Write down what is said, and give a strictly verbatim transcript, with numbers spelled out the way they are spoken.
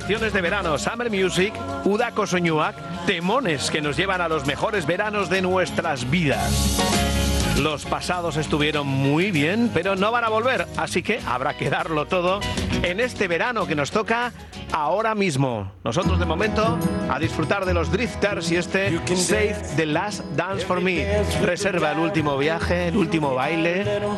Canciones de verano, Summer Music, Udako Soñuak, temones que nos llevan a los mejores veranos de nuestras vidas. Los pasados estuvieron muy bien, pero no van a volver, así que habrá que darlo todo en este verano que nos toca ahora mismo. Nosotros de momento a disfrutar de los Drifters y este Save the Last Dance for Me. Reserva el último viaje, el último baile,